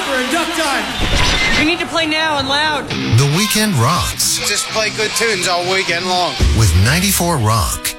Stopper and duck dive. We need to play now and loud. The Weekend rocks Just play good tunes all weekend long. with 94 Rock.